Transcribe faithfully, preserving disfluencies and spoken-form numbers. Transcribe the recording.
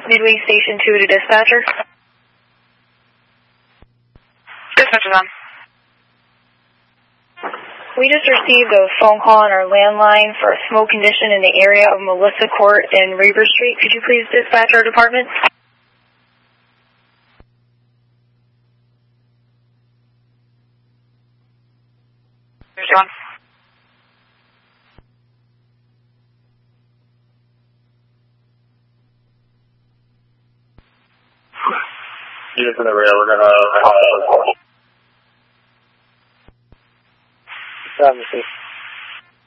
Midway Station two to dispatcher. Dispatcher's on. We just received a phone call on our landline for a smoke condition in the area of Melissa Court and Reber Street. Could you please dispatch our department? Here's John. Units in the rear, we're going to... Uh,